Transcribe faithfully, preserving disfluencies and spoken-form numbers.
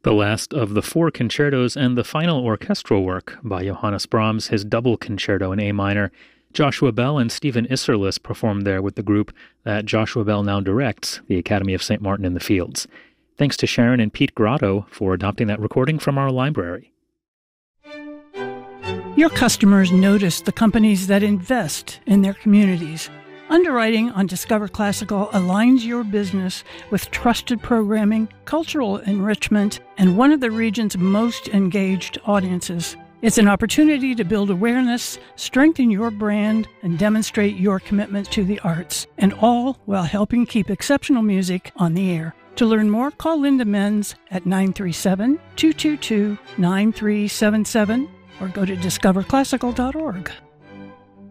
The last of the four concertos and the final orchestral work by Johannes Brahms, his double concerto in A minor. Joshua Bell and Stephen Isserlis performed there with the group that Joshua Bell now directs, the Academy of Saint Martin in the Fields. Thanks to Sharon and Pete Grotto for adopting that recording from our library. Your customers notice the companies that invest in their communities. Underwriting on Discover Classical aligns your business with trusted programming, cultural enrichment, and one of the region's most engaged audiences. It's an opportunity to build awareness, strengthen your brand, and demonstrate your commitment to the arts, and all while helping keep exceptional music on the air. To learn more, call Linda Menz at nine three seven, two two two, nine three seven seven or go to discover classical dot org.